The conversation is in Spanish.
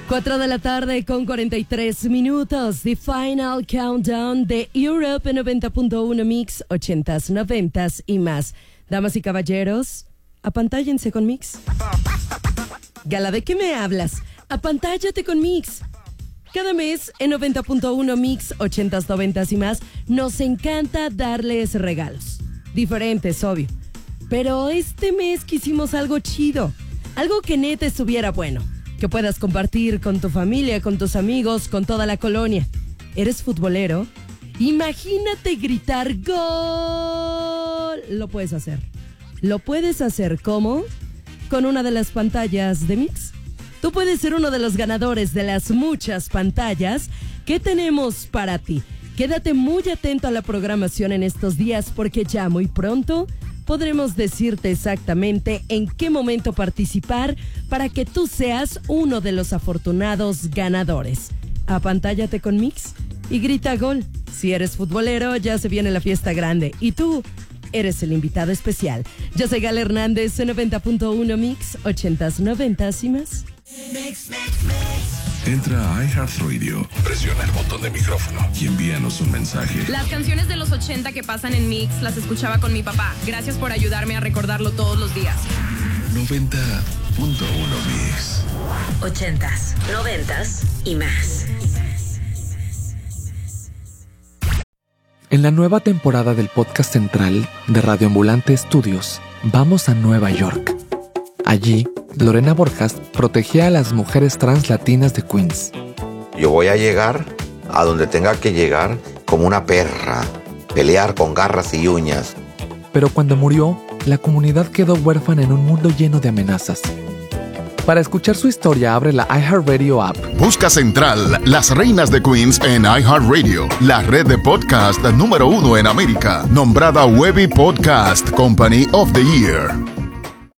4 de la tarde con 43 minutos. The Final Countdown de Europe 90.1 Mix, 80s, 90s y más. Damas y caballeros, apantállense con Mix. Gala, ¿de qué me hablas? Apantállate con Mix. Cada mes en 90.1 Mix, 80s, 90s y más, nos encanta darles regalos. Diferentes, obvio. Pero este mes quisimos algo chido. Algo que neta estuviera bueno. Que puedas compartir con tu familia, con tus amigos, con toda la colonia. ¿Eres futbolero? Imagínate gritar ¡Gol! Lo puedes hacer. ¿Lo puedes hacer cómo? Con una de las pantallas de Mix. Tú puedes ser uno de los ganadores de las muchas pantallas que tenemos para ti. Quédate muy atento a la programación en estos días porque ya muy pronto podremos decirte exactamente en qué momento participar para que tú seas uno de los afortunados ganadores. Apantállate con Mix y grita gol. Si eres futbolero, ya se viene la fiesta grande y tú eres el invitado especial. Yo soy Gala Hernández, 90.1 Mix, 80s, 90s y más. Entra a iHeartRadio, presiona el botón de micrófono y envíanos un mensaje. Las canciones de los 80 que pasan en Mix las escuchaba con mi papá. Gracias por ayudarme a recordarlo todos los días. 90.1 Mix. 80s, 90s y más. En la nueva temporada del podcast central de Radio Ambulante Estudios, vamos a Nueva York. Allí, Lorena Borjas protegía a las mujeres trans latinas de Queens. Yo voy a llegar a donde tenga que llegar como una perra, pelear con garras y uñas. Pero cuando murió, la comunidad quedó huérfana en un mundo lleno de amenazas. Para escuchar su historia, abre la iHeartRadio app. Busca Central, las reinas de Queens en iHeartRadio, la red de podcast número 1 en América, nombrada Webby Podcast Company of the Year.